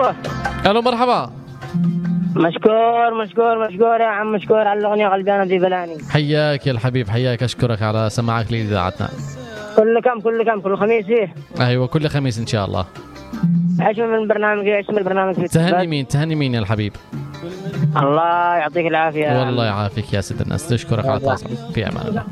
الو الو مرحبا. مشكور يا عم، مشكور على الأغنية قلبي أنا ذي بلاني. حياك يا الحبيب، حياك، أشكرك على سماعك لإذاعتنا. كل خميس فيه. أيوة كل خميس إن شاء الله. اسم البرنامج تهني مين يا الحبيب؟ الله يعطيك العافية. والله يعافيك يا سيد الناس، تشكرك على التواصل. في أمان الله.